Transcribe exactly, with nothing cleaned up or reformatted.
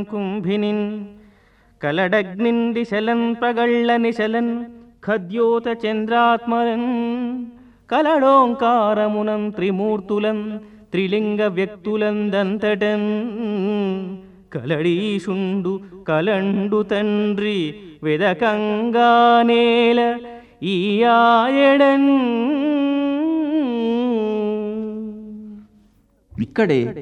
కుంభినిన్ కలడగ్నిన్ దిశలన్ ప్రగళ్ళ నిశలన్ ఖద్యోత చంద్రాత్మరన్ కలడోంకారమునం త్రిమూర్తులం త్రిలింగ వ్యక్తులందంతటన్ కలడీషుండు కలండు తండ్రి వెదకంగానేల ఈ ఆయడన్. ఇక్కడే